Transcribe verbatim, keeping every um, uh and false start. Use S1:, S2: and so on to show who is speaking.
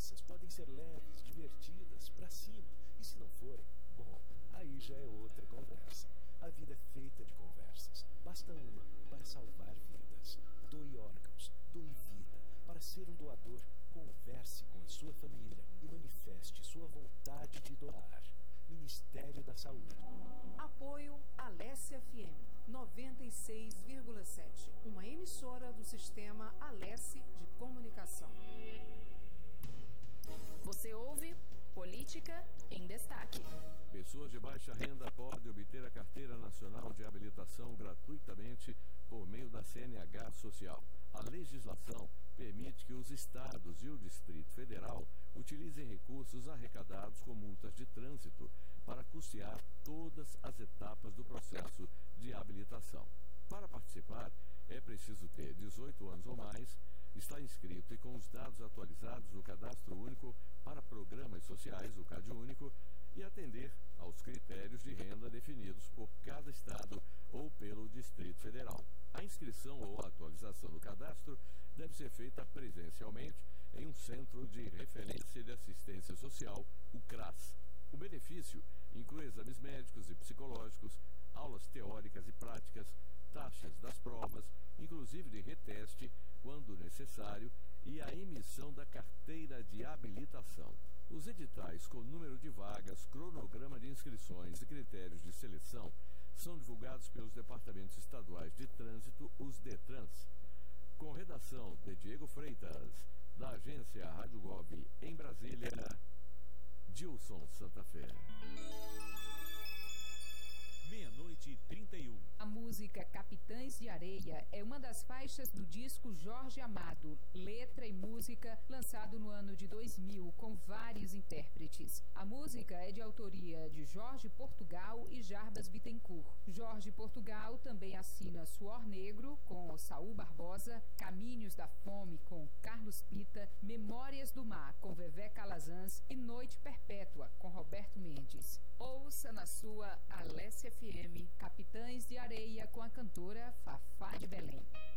S1: conversas podem ser leves, divertidas, pra cima. E se não forem, bom, aí já é outra conversa. A vida é feita de conversas. Basta uma para salvar vidas. Doe órgãos, doe vida. Para ser um doador, converse com a sua família e manifeste sua vontade de doar. Ministério da Saúde.
S2: Apoio Alesse F M noventa e seis vírgula sete, uma emissora do sistema Alesse de Comunicação.
S3: Você ouve Política em Destaque.
S4: Pessoas de baixa renda podem obter a Carteira Nacional de Habilitação gratuitamente por meio da C N H Social. A legislação permite que os estados e o Distrito Federal utilizem recursos arrecadados com multas de trânsito para custear todas as etapas do processo de habilitação. Para participar, é preciso ter dezoito anos ou mais, estar inscrito e com os dados atualizados no Cadastro Único para Programas Sociais, o CadÚnico, e atender aos critérios de renda definidos por cada estado ou pelo Distrito Federal. A inscrição ou atualização do cadastro deve ser feita presencialmente em um Centro de Referência de Assistência Social, o CRAS. O benefício inclui exames médicos e psicológicos, aulas teóricas e práticas, taxas das provas, inclusive de reteste, quando necessário, e a emissão da carteira de habilitação. Os editais com número de vagas, cronograma de inscrições e critérios de seleção são divulgados pelos departamentos estaduais de trânsito, os DETRANS. Com redação de Diego Freitas, da agência Rádio Gov em Brasília, Dilson Santa Fé.
S5: Meia-noite e trinta e um.
S6: A música Capitães de Areia é uma das faixas do disco Jorge Amado, letra e música, lançado no ano de dois mil, com vários intérpretes. A música é de autoria de Jorge Portugal e Jarbas Bittencourt. Jorge Portugal também assina Suor Negro, com Saul Barbosa, Caminhos da Fome, com Carlos Pita, Memórias do Mar, com Vevé Calazans e Noite Perpétua, com Roberto Mendes.
S3: Ouça na sua Alesse F M
S6: Capitães de Areia, com a cantora Fafá de Belém.